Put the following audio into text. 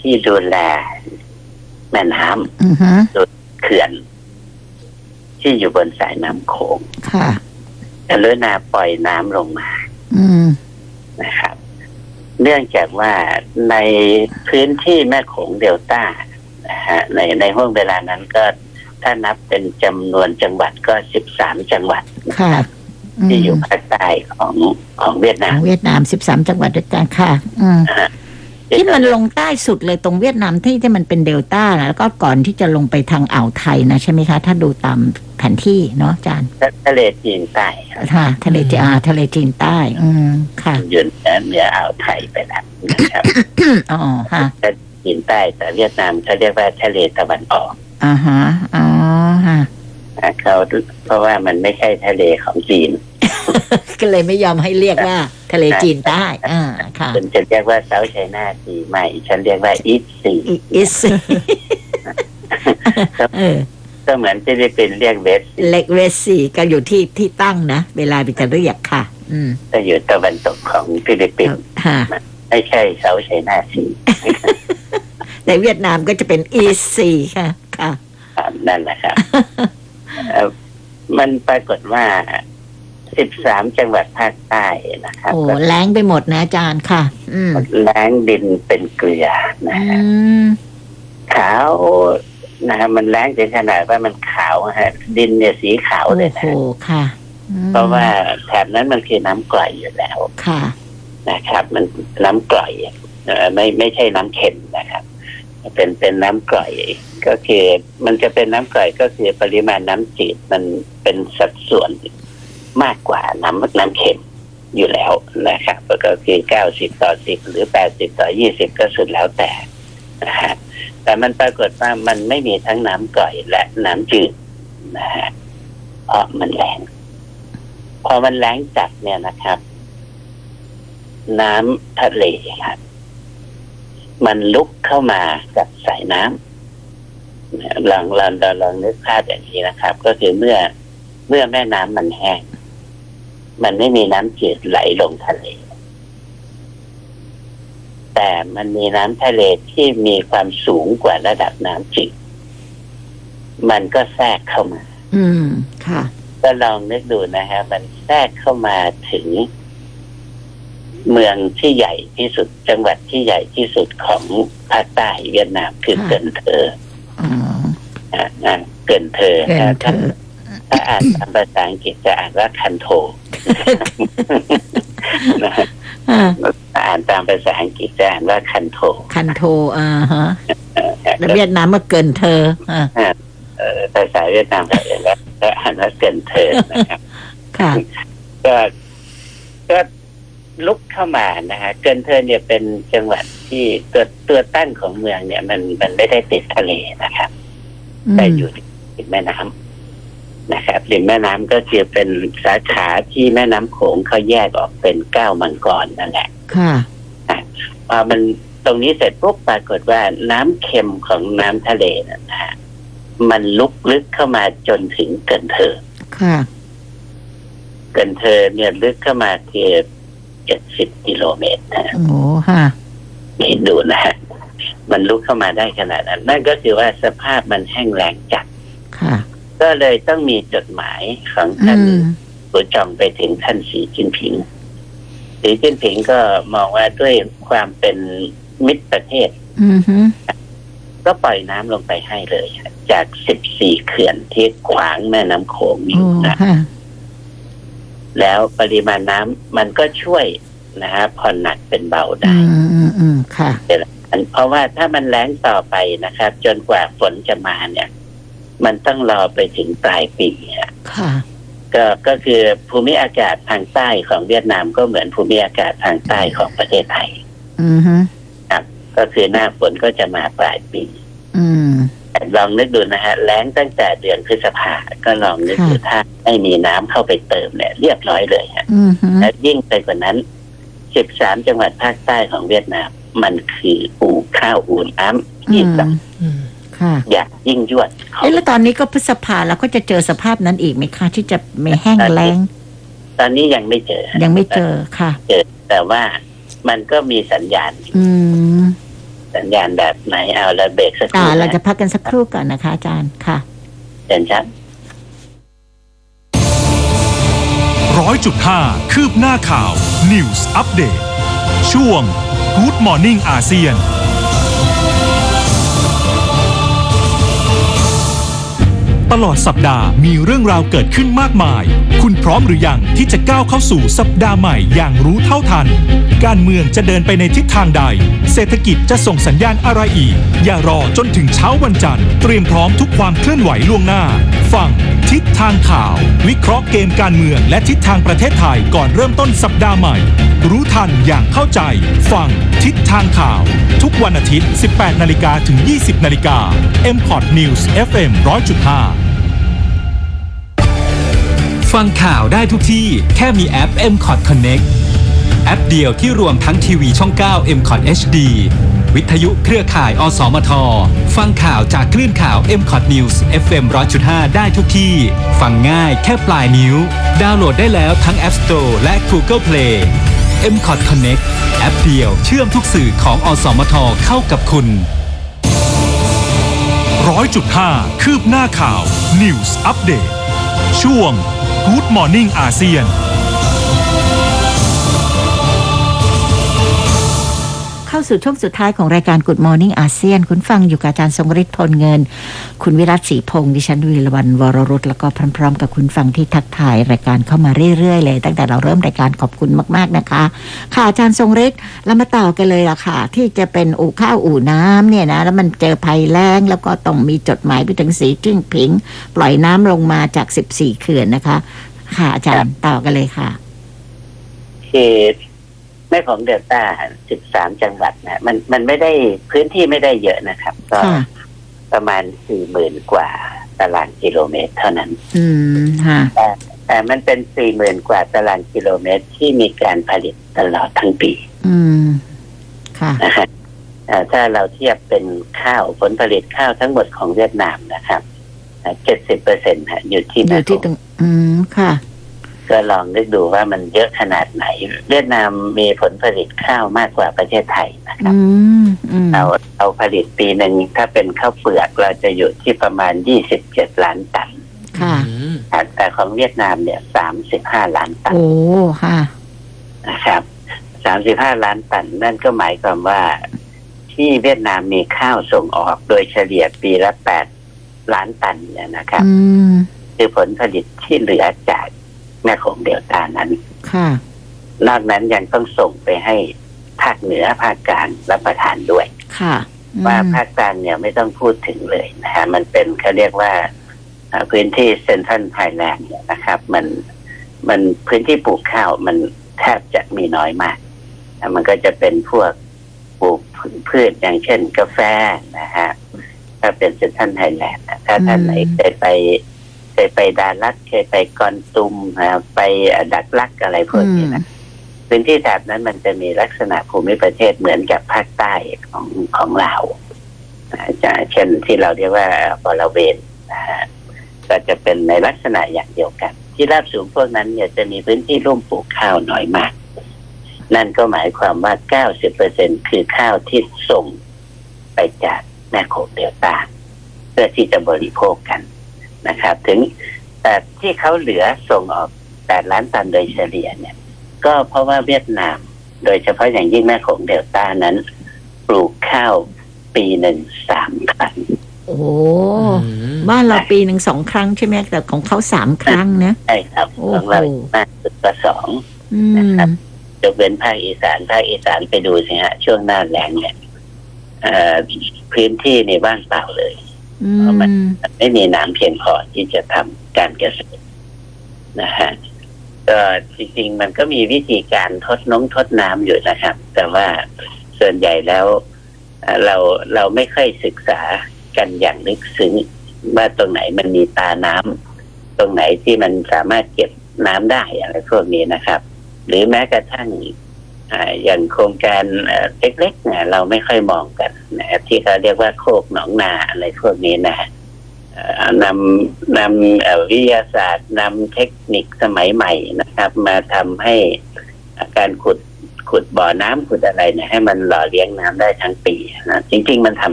ที่ดูแลแม่น้ำโดยเขื่อนที่อยู่บนสายน้ำโขงค่ะกรุณาปล่อยน้ำลงมานะครับ เนื่องจากว่าในพื้นที่แม่โขงเดลต้านะฮะในห่วงเวลานั้นก็ถ้านับเป็นจำนวนจังหวัดก็13จังหวัดนะครับที่อยู่ภาคใต้ของเวียดนาม 13จังหวัดด้วยกันค่ะที่มันลงใต้สุดเลยตรงเวียดนามที่มันเป็นเดลต้าแล้วก็ก่อนที่จะลงไปทางอ่าวไทยนะใช่ไหมคะถ้าดูตามแผนที่เนาะอาจารย์ทะเลจีนใต้ค่ะทะเลจีนใต้ค่ะยืนเหนืออ่าวไทยไปแล้วนะครับอ๋อค่ะจีนใต้แต่เวียดนามเขาเรียกว่าทะเลตะวันออกฮะอ๋อฮะเขาเพราะว่ามันไม่ใช่ทะเลของจีนก็เลยไม่ยอมให้เรียกว่าทะเลจีนใต้ค่ะฉันจะเรียกว่าเซาท์ไชน่าซีใหม่ฉันเรียกว่าอีสซีก็เหมือนที่ได้เป็นเรียกเวสซีก็อยู่ที่ตั้งนะเวลาไปจะเรียกค่ะก็อยู่ตะวันตกของฟิลิปปินส์ไม่ใช่เซาท์ไชน่าซีในเวียดนามก็จะเป็นอีสซีค่ะนั่นแหละครับมันปรากฏว่า13จังหวัดภาคใต้นะครับโอ้แล้งไปหมดนะอาจารย์ค่ะแล้งดินเป็นเกลือนะฮะขาวนะฮะมันแล้งถึงขนาดว่ามันขาวฮะดินเนี่ยสีขาวเลยนะโอ้ค่ะเพราะว่าแถบนั้นมันคือน้ำกร่อยอยู่แล้วค่ะนะครับมันน้ำกร่อยไม่ใช่น้ำเค็มนะครับเป็นน้ำกร่อยก็คือมันจะเป็นน้ำกร่อยก็คือปริมาณน้ำจืดมันเป็นสัดส่วนมากกว่าน้ำเค็มอยู่แล้วนะครับก็คือ90:10หรือ80:20ก็สุดแล้วแต่นะฮะแต่มันปรากฏว่ามันไม่มีทั้งน้ำกร่อยและน้ำจืดนะฮะเพราะมันแรงพอมันแรงจัดเนี่ยนะครับน้ำทะเลครับมันลุกเข้ามากับสายน้ำลองนึกภาพอย่างนี้นะครับ ก็คือเมื่อแม่น้ำมันแห้งมันไม่มีน้ำจืดไหลลงทะเลแต่มันมีน้ำทะเลที่มีความสูงกว่าระดับน้ำจืดมันก็แทรกเข้ามาค่ะก็ลองนึกดูนะฮะมันแทรกเข้ามาถึงเมืองที่ใหญ่ที่สุดจังหวัดที่ใหญ่ที่สุดของภาคใต้เวียดนามคือเกินเธอเกินเธอถ้าอ่านตามภาษาอังกฤษจะอ่านว่าคันโทอ่านตามภาษาอังกฤษจะอ่านว่าคันโทฮะแล้วเวียดนามเมื่อเกินเธอภาษาเวียดนามจะอ่านว่าเกินเธอนะครับค่ะก็ลุกเข้ามานะฮะเกินเธอเนี่ยเป็นจังหวัดที่ตัวตั้งของเมืองเนี่ยมันไม่ได้ติดทะเลนะครับแต่อยู่ติดแม่น้ำนะครับริมแม่น้ำก็คือเป็นสาขาที่แม่น้ำโขงเขาแยกออกเป็น9มังกรนั่นแหละค่ะพอมันตรงนี้เสร็จปุ๊บปรากฏว่าน้ำเค็มของน้ำทะเลนะฮะมันลุกลึกเข้ามาจนถึงเกินเธอค่ะเกินเธอเนี่ยลึกเข้ามาคือ70กิโลเมตรนะโอ้ค่ะนี่ดูนะฮะมันลุกเข้ามาได้ขนาดนั้นนั่นก็คือว่าสภาพมันแห้งแล้งจัดค่ะก็เลยต้องมีจดหมายของท่านปูจองไปถึงท่านสีจิ้นผิงก็มองว่าด้วยความเป็นมิตรประเทศก็ปล่อยน้ำลงไปให้เลยจาก14เขื่อนที่ขวางแม่น้ำโขงอยู่นะแล้วปริมาณน้ำมันก็ช่วยนะฮะผ่อนหนักเป็นเบาได้ค่ะเพราะว่าถ้ามันแล้งต่อไปนะครับจนกว่าฝนจะมาเนี่ยมันต้องรอไปถึงปลายปีค่ะก็คือภูมิอากาศทางใต้ของเวียดนามก็เหมือนภูมิอากาศทางใต้ของประเทศไทยครับก็คือหน้าฝนก็จะมาปลายปีลองนึกดูนะฮะแล้งตั้งแต่เดือนพฤษภาก็ลองนึกดูถ้าไม่มีน้ำเข้าไปเติมเนี่ยเรียบร้อยเลยฮะและยิ่งไปกว่านั้น13จังหวัดภาคใต้ของเวียดนามมันคืออู่ข้าวอู่น้ำที่อยากยิ่งยวดแล้วตอนนี้ก็พฤษภาแล้วก็จะเจอสภาพนั้นอีกไหมคะที่จะไม่แห้งแล้งตอนนี้ยังไม่เจอค่ะแต่ว่ามันก็มีสัญญาณสัญญาณแบบไหนเอาเราเบรกสักครู่เราจะพักกันสักครู่ก่อนนะคะอาจารย์ค่ะเชิญครับ 100.5 คืบหน้าข่าว News Update ช่วง Good Morning อาเซียนตลอดสัปดาห์มีเรื่องราวเกิดขึ้นมากมายคุณพร้อมหรือยังที่จะก้าวเข้าสู่สัปดาห์ใหม่อย่างรู้เท่าทันการเมืองจะเดินไปในทิศทางใดเศรษฐกิจจะส่งสัญญาณอะไรอีกอย่ารอจนถึงเช้าวันจันทร์เตรียมพร้อมทุกความเคลื่อนไหวล่วงหน้าฟังทิศทางข่าววิเคราะห์เกมการเมืองและทิศทางประเทศไทยก่อนเริ่มต้นสัปดาห์ใหม่รู้ทันอย่างเข้าใจฟังทิศทางข่าวทุกวันอาทิตย์ 18 นาฬิกาถึง 20 นาฬิกา MPOT News FM 100.5 ฟังข่าวได้ทุกที่แค่มีแอป MCOT Connect แอปเดียวที่รวมทั้งทีวีช่อง 9 MCOT HD วิทยุเครือข่ายอสมทฟังข่าวจากคลื่นข่าว MCOT News FM 100.5 ได้ทุกที่ฟังง่ายแค่ปลายนิ้วดาวน์โหลดได้แล้วทั้ง App Store และ Google Play MCOT Connect แอปเดียวเชื่อมทุกสื่อของอสมทเข้ากับคุณ 100.5 คืบหน้าข่าว News Update ช่วง Good Morning อาเซียนเข้าสู่ช่วงสุดท้ายของรายการ Good Morning อาเซียนคุณฟังอยู่กับอาจารย์ทรงฤทธิ์พลเงินคุณวิรัตศรีพงษ์ดิฉันวีรวรรณวรรุตแล้วก็พร้อมๆกับคุณฟังที่ทักทายรายการเข้ามาเรื่อยๆเลยตั้งแต่เราเริ่มรายการขอบคุณมากๆนะคะค่ะอาจารย์ทรงฤทธิ์เรามาต่อกันเลยล่ะค่ะที่จะเป็นอู่ข้าวอู่น้ำเนี่ยนะแล้วมันเจอภัยแล้งแล้วก็ต้องมีจดหมายไปถึงสีจิ้งผิงปล่อยน้ำลงมาจาก14เขื่อนนะคะค่ะอาจารย์ต่อกันเลยค่ะแม่ของเดลต้า13จังหวัดนะมันไม่ได้พื้นที่ไม่ได้เยอะนะครับก็ประมาณ 40,000 กว่าตารางกิโลเมตรเท่านั้นแต่มันเป็น 40,000 กว่าตารางกิโลเมตรที่มีการผลิตตลอดทั้งปีค่ะถ้าเราเทียบเป็นข้าวผลผลิตข้าวทั้งหมดของเวียดนามนะครับ 70% อยู่ที่ตรงค่ะก็ลองนึกดูว่ามันเยอะขนาดไหนเวียดนามมีผลผลิตข้าวมากกว่าประเทศไทยนะครับเอาผลิตปีหนึ่งถ้าเป็นข้าวเปลือกเราจะอยู่ที่ประมาณ27ล้านตันแต่ของเวียดนามเนี่ย35ล้านตันโอ้ค่ะนะครับ35ล้านตันนั่นก็หมายความว่าที่เวียดนามมีข้าวส่งออกโดยเฉลี่ยปีละ8ล้านตันเนี่ยนะครับคือผลผลิตที่เหลือจากแม่ของเดลต้านั้นนอกนั้นยังต้องส่งไปให้ภาคเหนือภาคกลางรับประทานด้วยว่าภาคกลางเนี่ยไม่ต้องพูดถึงเลยนะฮะมันเป็นเขาเรียกว่าพื้นที่เซ็นทรัลไทยแลนด์เนี่ยนะครับมันพื้นที่ปลูกข้าวมันแทบจะมีน้อยมากมันก็จะเป็นพวกปลูกพืชอย่างเช่นกาแฟนะฮะถ้าเป็นเซ็นทรัลไทยแลนด์ถ้าท่านไหนเคยไปดาลัดเคยไปกอนตุมไปดักลักอะไรพวกนี้นะพื้นที่แถบนั้นมันจะมีลักษณะภูมิประเทศเหมือนกับภาคใต้ของลาวเช่นที่เราเรียกว่าบริเวณก็จะเป็นในลักษณะอย่างเดียวกันที่ราบสูงพวกนั้นเนี่ยจะมีพื้นที่ร่วมปลูกข้าวน้อยมากนั่นก็หมายความว่า 90% คือข้าวที่ส่งไปจากแม่โขงเดลต้าเพื่อที่จะบริโภคกันนะครับถึงแต่ที่เขาเหลือส่งออก8ล้านตันโดยเฉลี่ยเนี่ยก็เพราะว่าเวียดนามโดยเฉพาะอย่างยิ่งแม่โขงเดลต้านั้นปลูกข้าวปีหนึ่ง3 ครั้งโอ้บ้านเราปีหนึ่ง2 ครั้งใช่ไหมแต่ของเขา3 ครั้งนะใช่ครับของเรามากสุดก็2นะครับยกเว้นภาคอีสานไปดูสิฮะช่วงหน้าแล้งเนี่ยพื้นที่ในว่างเปล่าเลยเพราะมันไม่มีน้ำเพียงพอที่จะทำการเกษตรนะฮะก็จริงๆมันก็มีวิธีการทดน้ำอยู่นะครับแต่ว่าส่วนใหญ่แล้วเราไม่ค่อยศึกษากันอย่างลึกซึ้งว่าตรงไหนมันมีตาน้ำตรงไหนที่มันสามารถเก็บน้ำได้อะไรพวกนี้นะครับหรือแม้กระทั่งอย่างโครงการเล็กๆเนี่ยเราไม่ค่อยมองกันนะที่เขาเรียกว่าโคกหนองนาอะไรพวกนี้นะนำวิทยาศาสตร์นำเทคนิคสมัยใหม่นะครับมาทำให้การขุขุดบ่อน้ำขุดอะไรเนี่ยให้มันหล่อเลี้ยงน้ำได้ทั้งปีนะจริงๆมันท